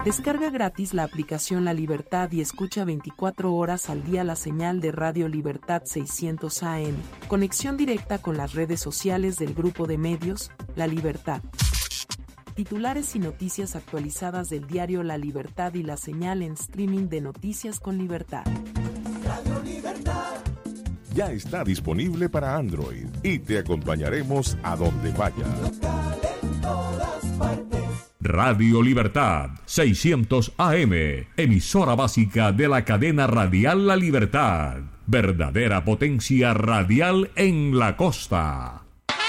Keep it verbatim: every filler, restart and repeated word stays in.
Descarga gratis la aplicación La Libertad y escucha veinticuatro horas al día la señal de Radio Libertad seiscientos A M. Conexión directa con las redes sociales del grupo de medios, La Libertad. Titulares y noticias actualizadas del diario La Libertad y la señal en streaming de Noticias con Libertad. Radio Libertad. Ya está disponible para Android y te acompañaremos a donde vayas. Local en todas partes. Radio Libertad seiscientos A M, emisora básica de la cadena radial La Libertad. Verdadera potencia radial en la costa.